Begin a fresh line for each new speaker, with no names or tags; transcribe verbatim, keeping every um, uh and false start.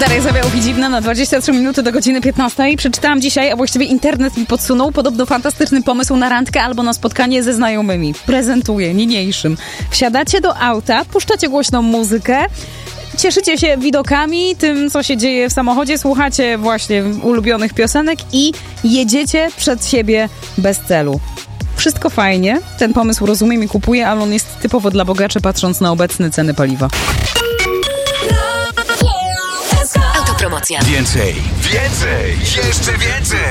Daria Zawiałów-Dziwna na dwadzieścia trzy minuty do godziny piętnastej. Przeczytałam dzisiaj, a właściwie internet mi podsunął podobno fantastyczny pomysł na randkę albo na spotkanie ze znajomymi. Prezentuję niniejszym. Wsiadacie do auta, puszczacie głośną muzykę, cieszycie się widokami, tym co się dzieje w samochodzie, słuchacie właśnie ulubionych piosenek i jedziecie przed siebie bez celu. Wszystko fajnie, ten pomysł rozumiem i kupuję, ale on jest typowo dla bogaczy, patrząc na obecne ceny paliwa.
Autopromocja.
Więcej, więcej, jeszcze więcej.